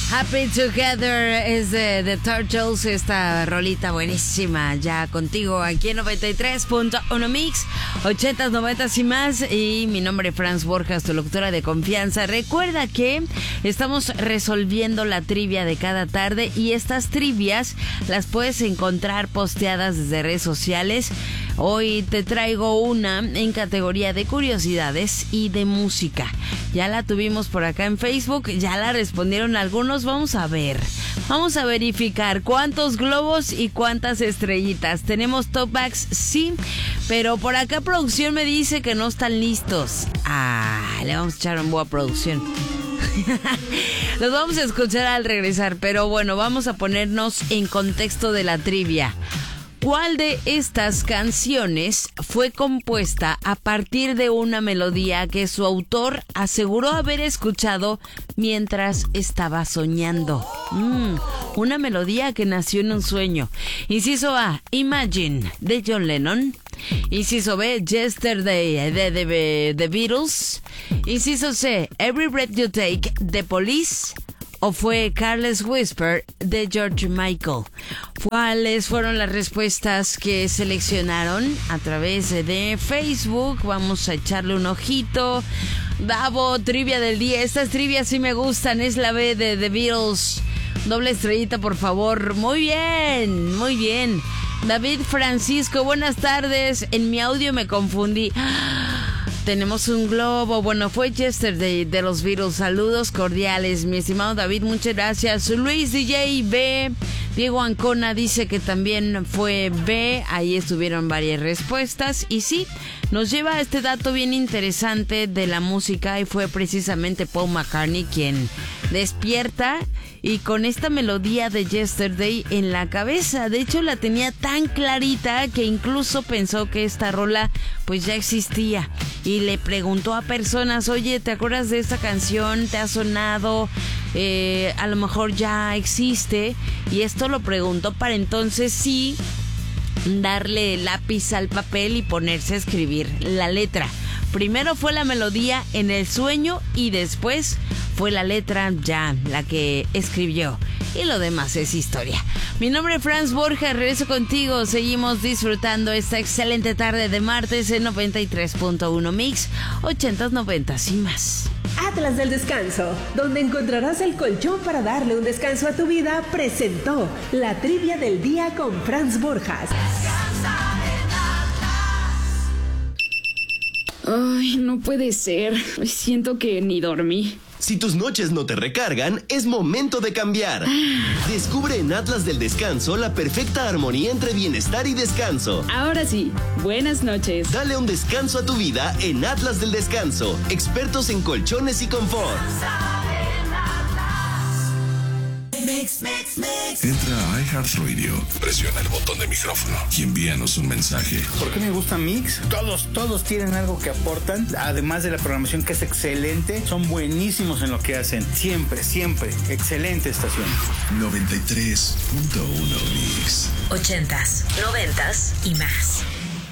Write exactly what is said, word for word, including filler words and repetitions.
Happy Together es de The Turtles, esta rolita buenísima, ya contigo aquí en noventa y tres punto uno Mix, ochentas, noventas y más. Y mi nombre es Franz Borjas, tu locutora de confianza. Recuerda que estamos resolviendo la trivia de cada tarde y estas trivias las puedes encontrar posteadas desde redes sociales. Hoy te traigo una en categoría de curiosidades y de música. Ya la tuvimos por acá en Facebook, ya la respondieron algunos. Vamos a ver, vamos a verificar cuántos globos y cuántas estrellitas. ¿Tenemos top backs? Sí, pero por acá producción me dice que no están listos. Ah, le vamos a echar un buena producción. Los vamos a escuchar al regresar, pero bueno, vamos a ponernos en contexto de la trivia. ¿Cuál de estas canciones fue compuesta a partir de una melodía que su autor aseguró haber escuchado mientras estaba soñando? Mm, una melodía que nació en un sueño. Inciso A, Imagine, de John Lennon. Inciso B, Yesterday, de The, The Beatles. Inciso C, Every Breath You Take, de Police. ¿O fue Careless Whisper de George Michael? ¿Cuáles fueron las respuestas que seleccionaron a través de Facebook? Vamos a echarle un ojito. Davo, trivia del día. Estas trivias sí me gustan. Es la B de The Beatles. Doble estrellita, por favor. Muy bien, muy bien. David Francisco, buenas tardes. En mi audio me confundí. Tenemos un globo. Bueno, fue Yesterday de los Beatles. Saludos cordiales, mi estimado David, muchas gracias. Luis D J B. Diego Ancona dice que también fue B. Ahí estuvieron varias respuestas. Y sí, nos lleva a este dato bien interesante de la música. Y fue precisamente Paul McCartney quien despierta y con esta melodía de Yesterday en la cabeza. De hecho, la tenía tan clarita que incluso pensó que esta rola pues ya existía. Y le preguntó a personas, oye, ¿te acuerdas de esta canción? ¿Te ha sonado? Eh, a lo mejor ya existe. Y esto lo preguntó para entonces sí darle lápiz al papel y ponerse a escribir la letra. Primero fue la melodía en el sueño y después fue la letra ya la que escribió. Y lo demás es historia. Mi nombre es Franz Borja, regreso contigo. Seguimos disfrutando esta excelente tarde de martes en noventa y tres punto uno Mix, ochentas, noventas y más. Atlas del Descanso, donde encontrarás el colchón para darle un descanso a tu vida, presentó la trivia del día con Franz Borjas. Ay, no puede ser. Siento que ni dormí. Si tus noches no te recargan, es momento de cambiar. Descubre en Atlas del Descanso la perfecta armonía entre bienestar y descanso. Ahora sí, buenas noches. Dale un descanso a tu vida en Atlas del Descanso. Expertos en colchones y confort. Mix, mix, mix. Entra a iHeartRadio, presiona el botón de micrófono y envíanos un mensaje. ¿Por qué me gusta Mix? Todos, todos tienen algo que aportan, además de la programación que es excelente, son buenísimos en lo que hacen. Siempre, siempre. Excelente estación. noventa y tres punto uno Mix. Ochentas, noventas y más.